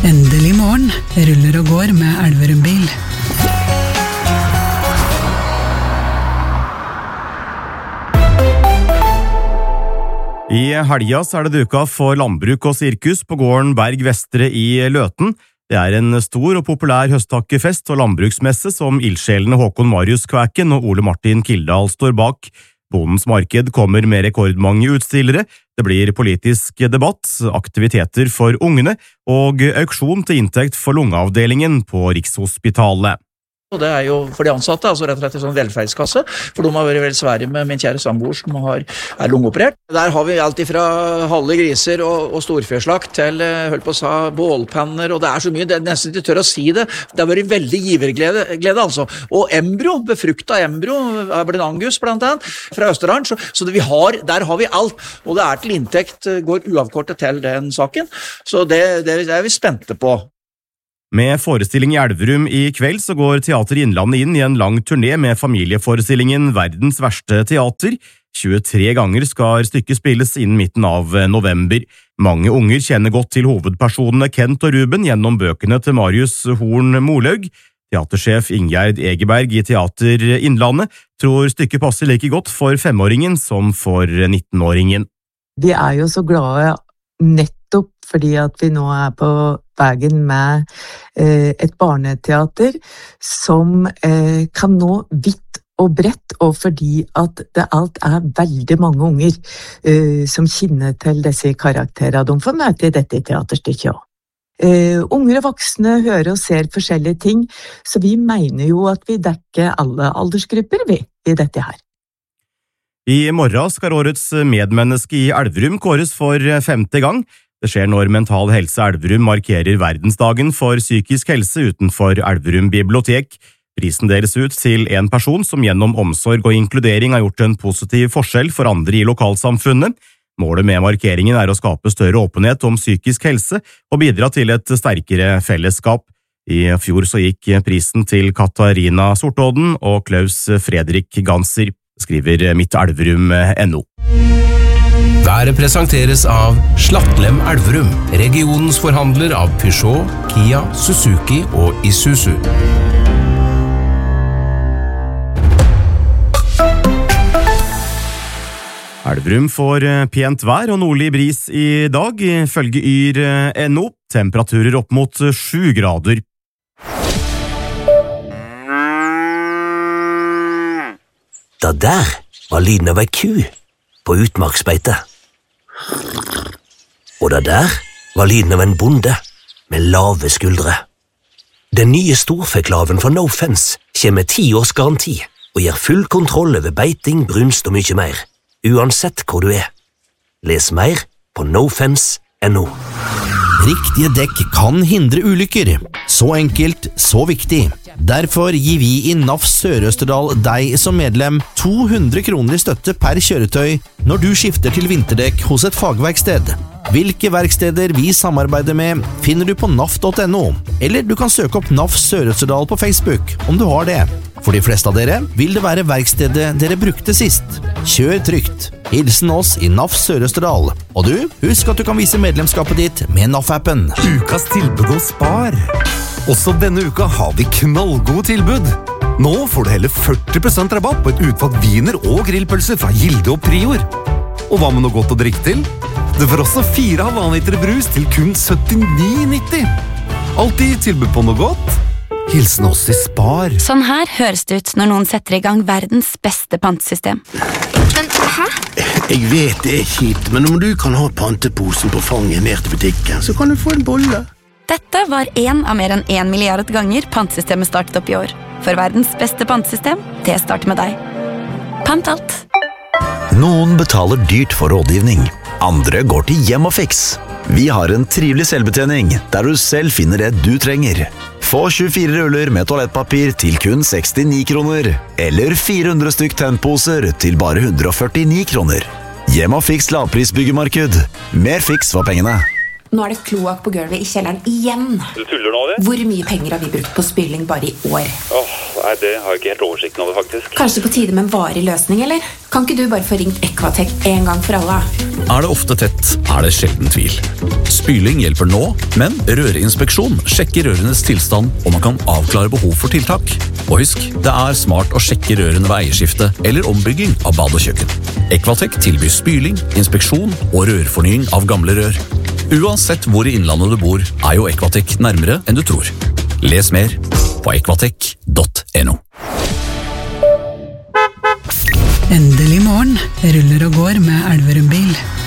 Endelig morgen, ruller og går med Elverum bil. I helga så det duka for landbruk og sirkus på gården Berg Vestre i Løten. Det en stor og populær høsttakkefest og landbruksmesse som ildsjelene Håkon Marius Kvæken og Ole Martin Kildahl står bak. Bondens marked kommer med rekordmange utstillere, det blir politisk debatt, aktiviteter for ungene og auksjon til inntekt for lungeavdelingen på Rikshospitalet. Og det jo for de ansatte, altså rett og slett en sånn velferdskasse, for de har vært veldig svære med min kjære samboer som lungeoperert. Der har vi alt fra halve griser og storfjørslakt til, holdt på å si, bålpanner, og det så mye, det nesten ikke tør å si det. Det har vært veldig giverglede altså. Og embryo, befrukta embryo, en Angus blant annet, fra Østerdalen, så det der har vi alt, og det til inntekt, går uavkortet til den saken, så det vi spente på. Med forestilling i Elverum i kveld så går Teater Innlandet inn i en lang turné med familieforestillingen Verdens verste teater. 23 ganger skal stykket spilles innen midten av november. Mange unger kjenner godt til hovedpersonene Kent og Ruben gjennom bøkene til Marius Horn Morlaug. Teatersjef Ingjerd Egeberg i Teater Innlandet tror stykket passer like godt for 5-åringen som for 19-åringen. Vi jo så glade nettopp fordi at vi nå på veien med et barneteater som kan nå vidt og bredt, og fordi at det alt veldig mange unger som kjenner til disse karakterene de får møte i dette teaterstykket også. Unger og voksne hører og ser forskjellige ting, så vi mener jo at vi dekker alle aldersgrupper i dette her. I morgen skal årets medmenneske i Elverum kåres for 5. gang. Det skjer når Mental Helse Elverum markerer verdensdagen for psykisk helse utenfor Elverum bibliotek. Prisen deles ut til en person som gjennom omsorg og inkludering har gjort en positiv forskjell for andre i lokalsamfunnet. Målet med markeringen å skape større åpenhet om psykisk helse og bidra til et sterkere fellesskap. I fjor så gikk prisen til Katarina Sortodden og Klaus Fredrik Ganser, skriver mittelverum.no. Været presenteres av Slattlem Elverum, regionens forhandler av Peugeot, Kia, Suzuki og Isuzu. Elverum får pent vær og nordlig bris i dag, ifølge Yr.no. Temperaturer opp mot 7 grader. Det der var lyden av ei ku på utmarksbeite. Og det der var lyden av en bonde med lave skuldre. Den nye storfeklaven fra No Fence kommer med 10 års garanti og gir full kontroll over beiting, brunst og mye mer, uansett hvor du Les mer på nofence.no. Riktige dekk kan hindre ulykker. Så enkelt, så viktig. Derfor gir vi i NAF Sør-Østerdal deg som medlem 200 kroner i støtte per kjøretøy når du skifter til vinterdekk hos et fagverksted. Hvilke verksteder vi samarbeider med finner du på naf.no, eller du kan søke opp NAF Sør-Østerdal på Facebook om du har det. For de fleste av dere vil det være verkstedet dere brukte sist. Kjør trygt. Hilsen oss i NAF Sør-Østerdal. Og du, husk at du kan vise medlemskapet ditt med NAF-appen. Ukas tilbud hos Spar. Også denne uka har vi knallgode tilbud. Nå får du hele 40% rabatt på et utvalgt viner og grillpølser fra Gilde og Prior. Og hva med noe godt å drikke til? Du får også 4,5 liter brus til kun 79,90. Alltid tilbud på noe godt. Hilsen oss i Spar. Sånn her høres det ut når noen setter i gang verdens beste pantesystem. Men, hæ? Jeg vet det kjipt, men om du kan ha panteposen på fanget ned til butikken, så kan du få en bolle. Dette var en av mer enn 1 milliard ganger pantesystemet startet opp i år. For verdens beste pantesystem, det starter med deg. Pant alt. Noen betaler dyrt for rådgivning. Andre går til Hjem og Fix. Vi har en trivelig selvbetjening, der du selv finner det du trenger. Få 24 ruller med toalettpapir til kun 69 kroner, eller 400 stykk tennposer til bare 149 kroner. Hjem og Fix lavprisbyggemarked. Mer fiks for pengene. Nå er det kloakk på gulvet i kjelleren igjen. Du tuller nå, det? Hvor mye penger har vi brukt på spyling bare i år? Nei, det har jeg ikke helt oversikten over, faktisk. Kanskje på tide med en varig løsning, eller? Kan ikke du bare få ringt Equatec en gang for alle? Er det ofte tett, er det sjelden tvil. Spyling hjelper nå, men rørinspeksjon sjekker rørenes tilstand, og man kan avklare behov for tiltak. Og husk, det er smart å sjekke rørene ved eierskifte eller ombygging av bad og kjøkken. Equatec tilbyr spyling, inspeksjon og rørfornying av gamle rør. Uansett hvor i innlandet du bor, er jo Equatec nærmere enn du tror. Les mer på equatec.no. Endelig morgen ruller og går med Elverum bil.